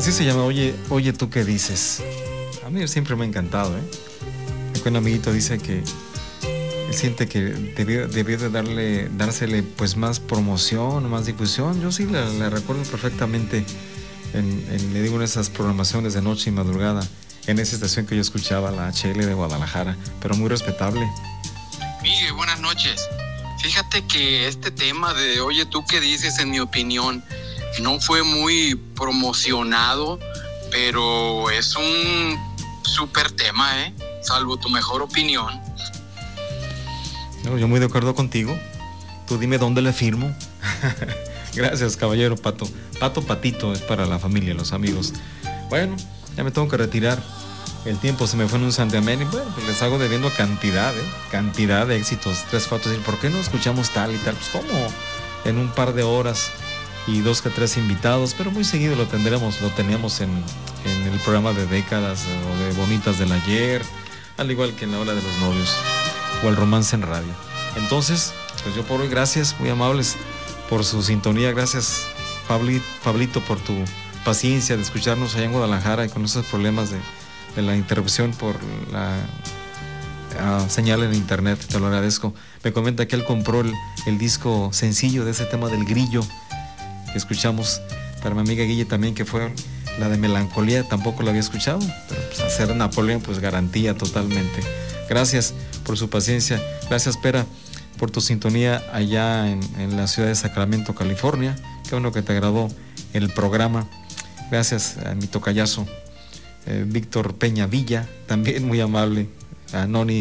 Así se llama, oye, ¿tú qué dices? A mí siempre me ha encantado, ¿eh? Aquí un amiguito dice que él siente que debió de dársele pues más promoción, más difusión. Yo sí la recuerdo perfectamente le digo, en esas programaciones de noche y madrugada, en esa estación que yo escuchaba, la HL de Guadalajara, pero muy respetable. Miguel, buenas noches. Fíjate que este tema de oye, ¿tú qué dices? En mi opinión, no fue muy promocionado, pero es un súper tema, ¿eh? Salvo tu mejor opinión. No, yo muy de acuerdo contigo. Tú dime dónde le firmo. Gracias, caballero Pato. Patito es para la familia, los amigos. Bueno, ya me tengo que retirar. El tiempo se me fue en un santiamén y bueno, pues les hago debiendo cantidad de éxitos. 3, 4, decir, ¿por qué no escuchamos tal y tal? Pues como en un par de horas y 2 que 3 invitados, pero muy seguido lo teníamos en el programa de décadas o de bonitas del ayer, al igual que en la hora de los novios o el romance en radio. Entonces, pues yo por hoy, gracias, muy amables por su sintonía, gracias Pablito por tu paciencia de escucharnos allá en Guadalajara y con esos problemas de la interrupción por la señal en internet, te lo agradezco. Me comenta que él compró el disco sencillo de ese tema del grillo que escuchamos, para mi amiga Guille también, que fue la de Melancolía, tampoco la había escuchado, pero pues hacer Napoleón pues garantía totalmente. Gracias por su paciencia, gracias Pera por tu sintonía allá en la ciudad de Sacramento, California. Qué bueno que te agradó el programa. Gracias a mi tocayazo Víctor Peña Villa, también muy amable, a Noni